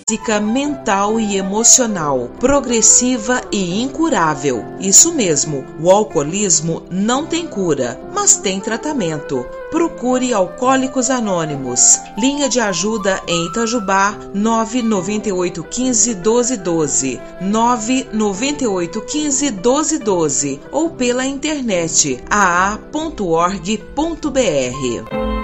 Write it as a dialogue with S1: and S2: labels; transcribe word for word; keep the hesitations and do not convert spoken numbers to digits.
S1: física, mental e emocional, progressiva e incurável. Isso mesmo, o alcoolismo não tem cura, mas tem tratamento. Procure Alcoólicos Anônimos. Linha de ajuda em Itajubá, nove nove oito um cinco, doze doze, nove nove oito um cinco, doze doze ou pela internet a a ponto org ponto br.